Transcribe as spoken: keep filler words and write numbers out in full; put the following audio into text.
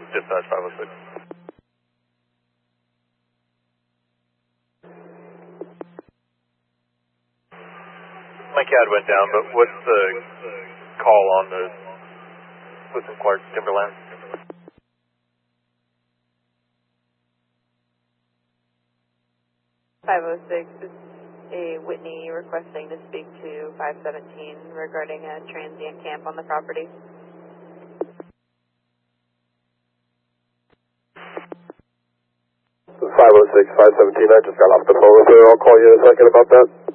dispatch five oh six. My C A D went down, but what's the call on the Lewis and Clark Timberland? five oh six is a Whitney requesting to speak to five seventeen regarding a transient camp on the property. five oh six, five seventeen, I just got off the phone with her. I'll call you in a second about that.